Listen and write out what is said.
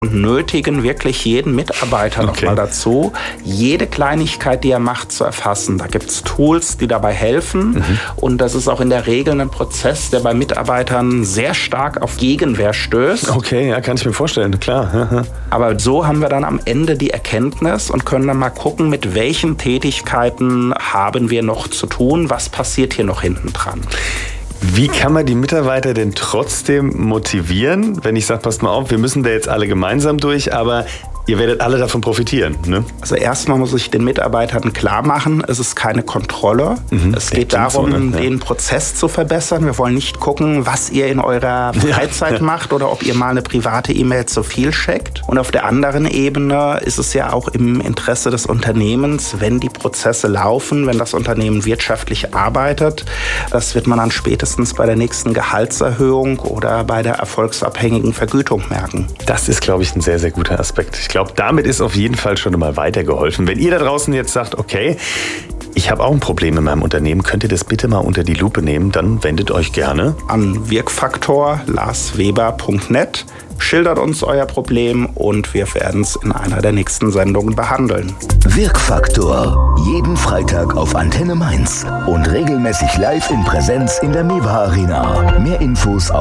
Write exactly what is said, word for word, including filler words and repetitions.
und nötigen wirklich jeden Mitarbeiter Okay. nochmal dazu, jede Kleinigkeit, die er macht, zu erfassen. Da gibt es Tools, die dabei helfen. Mhm. Und das ist auch in der Regel ein Prozess, der bei Mitarbeitern sehr stark auf Gegenwehr stößt. Okay, ja, kann ich mir vorstellen, klar. Aber so haben wir dann am Ende die Erkenntnis und können dann mal gucken, mit welchen Tätigkeiten haben wir noch zu tun, was passiert hier noch hinten dran. Wie kann man die Mitarbeiter denn trotzdem motivieren, wenn ich sage, passt mal auf, wir müssen da jetzt alle gemeinsam durch, aber ihr werdet alle davon profitieren, ne? Also erstmal muss ich den Mitarbeitern klar machen, es ist keine Kontrolle. Mhm. Es geht Ja, darum, so, ne? Ja. den Prozess zu verbessern. Wir wollen nicht gucken, was ihr in eurer Freizeit Ja. macht oder ob ihr mal eine private E-Mail zu viel checkt. Und auf der anderen Ebene ist es ja auch im Interesse des Unternehmens, wenn die Prozesse laufen, wenn das Unternehmen wirtschaftlich arbeitet. Das wird man dann spätestens bei der nächsten Gehaltserhöhung oder bei der erfolgsabhängigen Vergütung merken. Das ist, glaube ich, ein sehr, sehr guter Aspekt. Ich glaube, damit ist auf jeden Fall schon mal weitergeholfen. Wenn ihr da draußen jetzt sagt, okay, ich habe auch ein Problem in meinem Unternehmen, könnt ihr das bitte mal unter die Lupe nehmen, dann wendet euch gerne an wirkfaktor lars weber punkt net. Schildert uns euer Problem und wir werden es in einer der nächsten Sendungen behandeln. Wirkfaktor. Jeden Freitag auf Antenne Mainz und regelmäßig live in Präsenz in der Mewa Arena. Mehr Infos auf